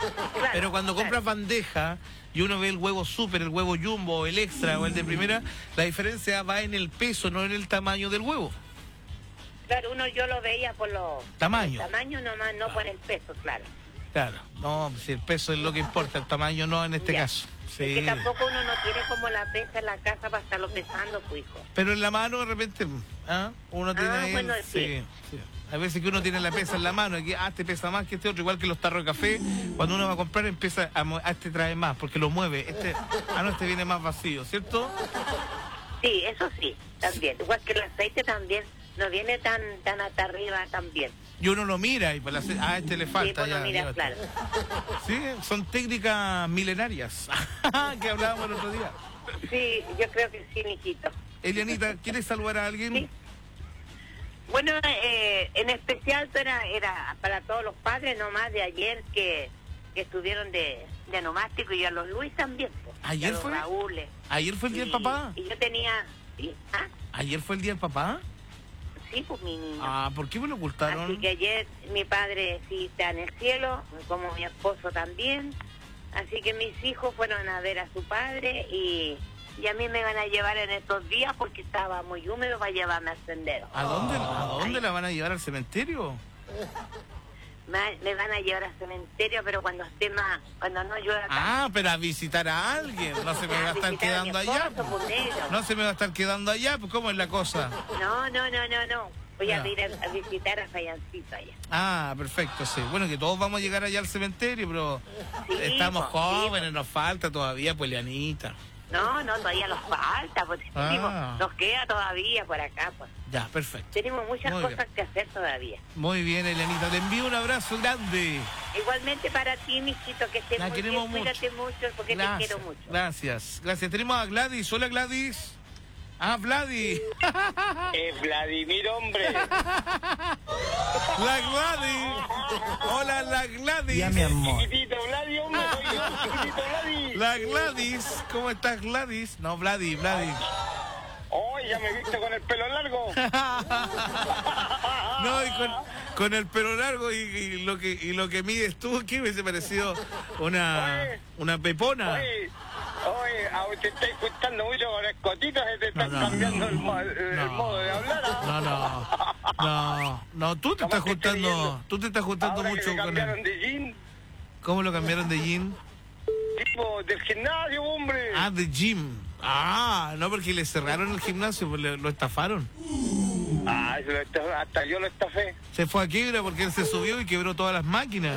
Claro, Pero cuando compras bandeja y uno ve el huevo super, el huevo jumbo, el extra o el de primera, la diferencia va en el peso, no en el tamaño del huevo. Claro, yo lo veía por los Tamaño. por el tamaño nomás, no por el peso, claro. Claro, no, si el peso es lo que importa, el tamaño no en este Ya. caso. Sí. Es que tampoco uno no tiene como la pesa en la casa para estarlo pesando, pues, hijo. Pero en la mano de repente, uno tiene ahí, bueno, sí. A veces que uno tiene la pesa en la mano, y que este pesa más que este otro, igual que los tarros de café, cuando uno va a comprar empieza este trae más, porque lo mueve, este viene más vacío, ¿cierto? Sí, eso sí, también. Igual que el aceite también no viene tan hasta arriba también. Y uno lo mira y pues, este le falta. Sí, pues ya, lo miras, ya. claro. Sí, son técnicas milenarias que hablábamos el otro día. Sí, yo creo que sí, mijito. Elianita, ¿quieres saludar a alguien? Sí. Bueno, en especial era para todos los padres nomás de ayer que estuvieron de nomástico y a los Luis también. Pues, ¿Ayer a los fue? Raúles. ¿Ayer fue el día del papá? Y yo tenía... ¿Sí? ¿Ah? ¿Ayer fue el día del papá? Sí, pues mi niño. ¿Por qué me lo ocultaron? Así que ayer mi padre sí está en el cielo, como mi esposo también. Así que mis hijos fueron a ver a su padre y a mí me van a llevar en estos días porque estaba muy húmedo para llevarme al sendero. ¿A dónde la van a llevar? ¿Al cementerio? Me van a llevar al cementerio, pero cuando no llueva tanto. Pero a visitar a alguien. No se me va a estar quedando allá. No se me va a estar quedando allá, pues ¿cómo es la cosa? No. Voy a ir a visitar a Fayancito allá. Perfecto, sí. Bueno, que todos vamos a llegar allá al cementerio, pero Sí, estamos pues, jóvenes, nos falta todavía, pues, Leanita. No, todavía nos falta, pues nos queda todavía por acá, pues. Ya, perfecto. Tenemos muchas Muy cosas bien. que hacer todavía. Muy bien, Elianita. Te envío un abrazo grande. Igualmente para ti, mijito, que estés La muy queremos bien, cuídate mucho, porque te quiero mucho. Gracias. Tenemos a Gladys. Hola, Gladys. Vladi. Vladimir, hombre. La Gladys. Hola, la Gladys. Ya, mi amor. Chiquitito Vladi, hombre, soy yo, chiquitito Vladi. La Gladys. ¿Cómo estás, Gladys? No, Vladi. Oh, ya me viste con el pelo largo. No, y con el pelo largo y lo que mides tú, ¿qué hubiese parecido una pepona? Oye, te estáis juntando mucho con escotitos, te estás cambiando el modo de hablar. No, tú te estás juntando ahora mucho que me con cambiaron él. de jean, ¿Cómo lo cambiaron de jean? tipo del gimnasio, hombre. De gym. No, porque le cerraron el gimnasio, pues lo estafaron. Hasta yo lo estafé. Se fue a quiebra porque él se subió y quebró todas las máquinas.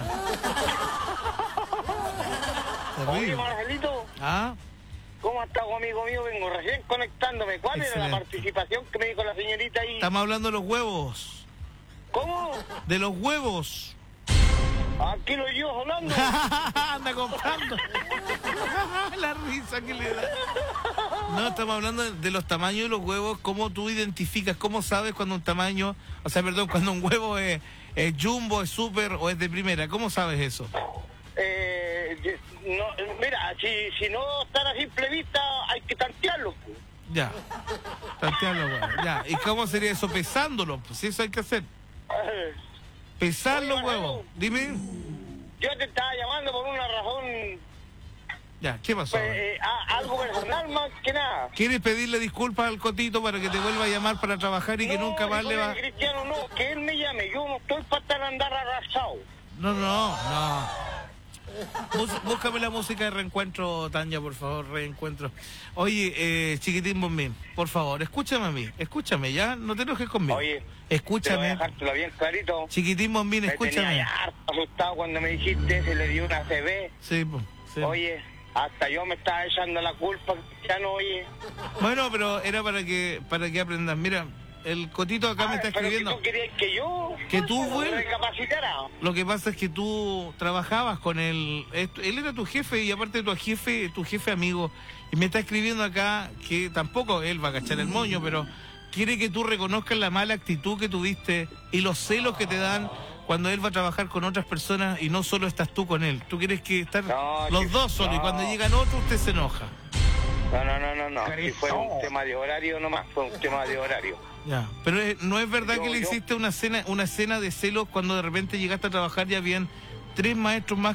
Oye, Marcelito. ¿Cómo estás, amigo mío? Vengo recién conectándome. ¿Cuál era la participación que me dijo la señorita ahí? Estamos hablando de los huevos. ¿Cómo? De los huevos. Aquí lo llevo hablando. Anda comprando. La risa que le da. No, estamos hablando de los tamaños de los huevos. ¿Cómo tú identificas? ¿Cómo sabes cuando cuando un huevo es jumbo, es super o es de primera? ¿Cómo sabes eso? No, mira, si no están a simple vista, hay que tantearlo. Ya. Tantearlo, huevos. Ya. ¿Y cómo sería eso? Pesándolo. Pues eso hay que hacer. Pesar los huevos. Dime. Yo te estaba llamando por una razón. Ya, ¿qué pasó? Algo personal más que nada. ¿Quieres pedirle disculpas al Cotito para que te vuelva a llamar para trabajar y que nunca más le va? Cristiano, no, que él me llame. Yo no estoy para andar arrasado. No. Búscame la música de Reencuentro, Tania, por favor, Reencuentro. Oye, chiquitín Bombín, por favor, escúchame a mí, escúchame, ya, no te enojes conmigo. Oye, escúchame. Voy a dejártelo bien clarito. Chiquitín Bombín, escúchame. Me tenía ya harto asustado cuando me dijiste, se le dio una CB. Sí, pues. Sí. Oye, hasta yo me estaba echando la culpa, ya no, oye. Bueno, pero era para que aprendas. Mira, el Cotito acá me está escribiendo. ¿Tú querías que tú me recapacitara? Lo que pasa es que tú trabajabas con él. Él era tu jefe y aparte tu jefe amigo. Y me está escribiendo acá que tampoco él va a cachar el moño, pero quiere que tú reconozcas la mala actitud que tuviste y los celos que te dan cuando él va a trabajar con otras personas y no solo estás tú con él. Tú quieres que estar los dos solos y cuando llegan otros usted se enoja. No. Si fue un tema de horario nomás, fue un tema de horario. Ya, pero no es verdad que le hiciste una escena de celos cuando de repente llegaste a trabajar y habían 3 maestros más